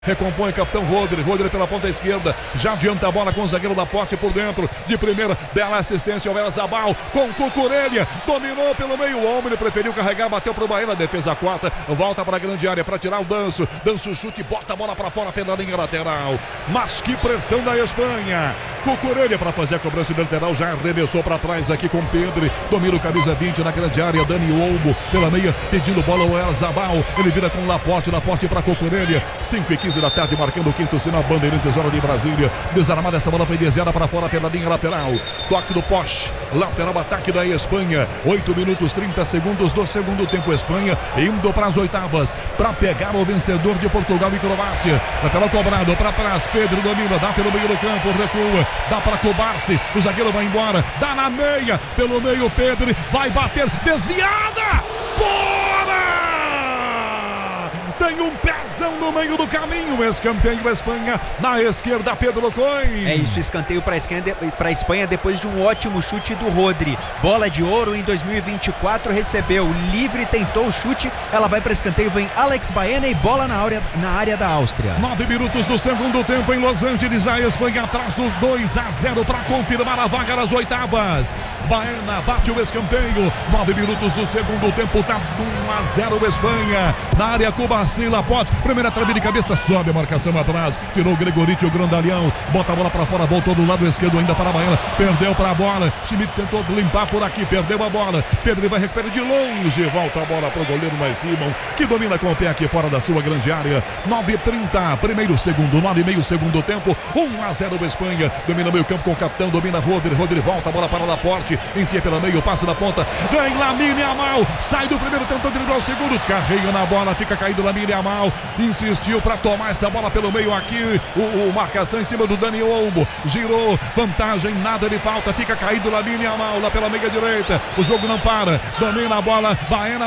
Recompõe o capitão Rodri pela ponta esquerda, já adianta a bola com o zagueiro da Porte por dentro, de primeira, bela assistência ao Oyarzabal, com Cucurella, dominou pelo meio, o homem preferiu carregar, bateu pro Baena, defesa quarta, volta para a grande área para tirar o Danço chute, bota a bola para fora pela linha lateral, mas que pressão da Espanha, Cucurella para fazer a cobrança de lateral, já arremessou para trás aqui com Pedri, domina o camisa 20 na grande área, Dani Olmo pela meia, pedindo bola ao Oyarzabal, ele vira com Laporte para Cucurella, 5:15 da tarde, marcando o quinto sinal, Bandeirantes, hora de Brasília, desarmada, essa bola foi desviada para fora pela linha lateral, toque do Posch, lateral ataque da Espanha, 8 minutos 30 segundos do segundo tempo, Espanha indo para as oitavas, para pegar o vencedor de Portugal e Croácia, lateral cobrado para trás, Pedro domina, dá pelo meio do campo, recua, dá para Kobarsi, o zagueiro vai embora, dá na meia, pelo meio Pedro, vai bater, desviada, fora! Tem um pezão no meio do caminho, escanteio Espanha, na esquerda Pedro Coin. É isso, escanteio para a Espanha depois de um ótimo chute do Rodri. Bola de ouro em 2024, recebeu, livre, tentou o chute, ela vai para escanteio, vem Alex Baena e bola na área da Áustria. 9 minutos do segundo tempo em Los Angeles, a Espanha atrás do 2-0 para confirmar a vaga nas oitavas. Baena bate o escanteio, 9 minutos do segundo tempo, tá 1-0 Espanha, na área Cuba. Laporte, primeira trave de cabeça, sobe a marcação atrás, tirou o Gregoriti, o grandalhão, bota a bola para fora, voltou do lado esquerdo ainda para a Baena, perdeu para a bola, Schmidt tentou limpar por aqui, perdeu a bola, Pedro vai recuperar de longe, volta a bola para o goleiro Nai Simon, que domina com o pé aqui fora da sua grande área, 9:30, primeiro segundo, 9,5 segundo tempo, 1-0 Espanha, domina meio campo com o capitão, domina Rodri volta a bola para Laporte, enfia pela meio, passa na ponta, vem Lamine Yamal, sai do primeiro, tentou driblar o segundo, carrega na bola, fica caído Lamine Yamal, insistiu para tomar essa bola pelo meio aqui, o marcação em cima do Dani Olmo, girou, vantagem, nada de falta, fica caído Lamine Yamal lá pela meia direita, o jogo não para, domina a bola, Baena,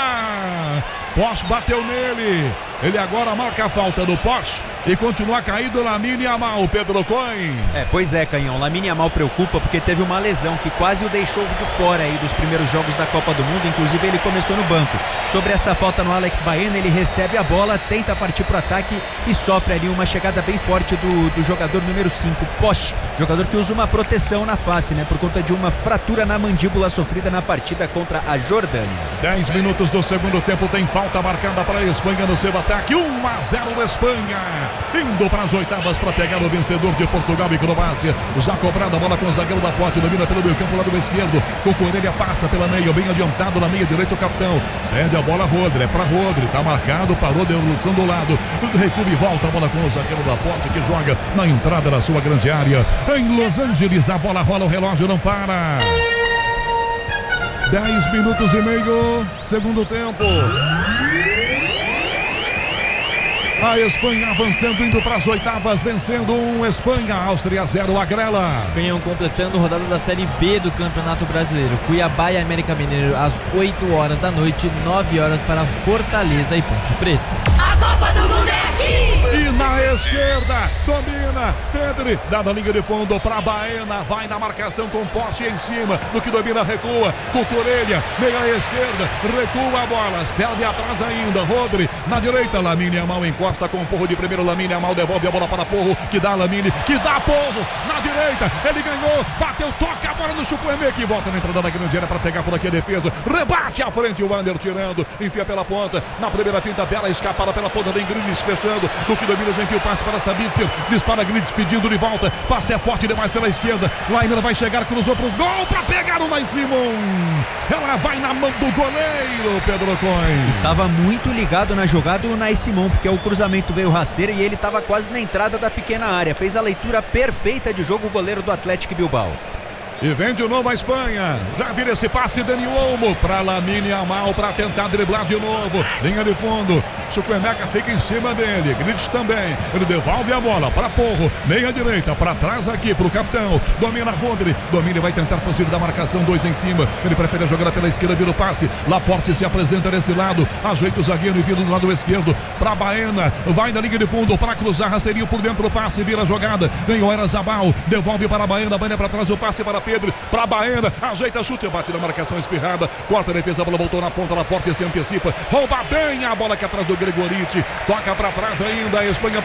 opa! Posch bateu nele, ele agora marca a falta do Posch e continua caído Lamine Yamal, Pedro Coin. Pois é, Canhão, Lamine Yamal preocupa porque teve uma lesão que quase o deixou de fora aí dos primeiros jogos da Copa do Mundo, inclusive ele começou no banco. Sobre essa falta no Alex Baena, ele recebe a bola, tenta partir para o ataque e sofre ali uma chegada bem forte do jogador número 5, Posch, jogador que usa uma proteção na face, né, por conta de uma fratura na mandíbula sofrida na partida contra a Jordânia. 10 minutos do segundo tempo, tem falta marcada para a Espanha no seu ataque, 1-0 Espanha, indo para as oitavas para pegar o vencedor de Portugal e Croácia, já cobrada a bola com o zagueiro da Porte, domina pelo meio campo, lado esquerdo, o Cucurella passa pela meia, bem adiantado na meia direita o capitão, perde a bola Rodri, é para Rodri, tá marcado, parou, devolução do lado, recua e volta a bola com o zagueiro da Porte, que joga na entrada da sua grande área, em Los Angeles, a bola rola, o relógio não para, 10 minutos e meio, segundo tempo. A Espanha avançando, indo para as oitavas, vencendo Espanha, Áustria 0, Agrela. Canhão completando rodada da Série B do Campeonato Brasileiro. Cuiabá e América Mineiro às 8 horas da noite, 9 horas para Fortaleza e Ponte Preta. A Copa do Mundo é aqui! E na esquerda, domina Pedri, dá na linha de fundo para Baena, vai na marcação com Posch em cima, do que domina, recua, Cucurella, meia esquerda, recua a bola, serve atrás ainda, Rodri, na direita, Lamine Yamal encosta com o Porro de primeiro, Lamine Yamal devolve a bola para Porro, que dá Lamine, que dá Porro, na direita, ele ganhou, bateu, toca a bola no Chukwuemeka, que volta na entrada da grande área para pegar por aqui a defesa, rebate à frente, o Wander tirando, enfia pela ponta, na primeira finta, bela escapada pela ponta, vem Grealish fechando, do que domina, já enfia o passe para Sabitzer, dispara Grealish pedindo de volta, passe é forte demais pela esquerda, Lainer vai chegar, cruzou pro gol para pegar o Nai Simon, ela vai na mão do goleiro, Pedro Coin. Tava muito ligado na jogada o Nai Simon, porque o cruzamento veio rasteiro e ele tava quase na entrada da pequena área, fez a leitura perfeita de jogo o goleiro do Atlético Bilbao. E vem de novo a Espanha, já vira esse passe Dani Olmo para Lamine Yamal para tentar driblar de novo, linha de fundo, Chukwuemeka fica em cima dele, Grealish também, ele devolve a bola para Porro, meia direita, para trás aqui para o capitão, domina Rodri, domina e vai tentar fugir da marcação, 2 em cima, ele prefere a jogada pela esquerda, vira o passe, Laporte se apresenta desse lado, ajeita o zagueiro e vira do lado esquerdo, para Baena, vai na linha de fundo para cruzar, rasteirinho por dentro, o passe, vira a jogada, vem o Oyarzabal, devolve para Baena, Baena para trás, o passe para Pedro pra Baena, ajeita chute, bate na marcação espirrada, corta a defesa, a bola voltou na ponta da porta e se antecipa, rouba bem a bola aqui atrás do Gregoriti, toca pra trás ainda, a Espanha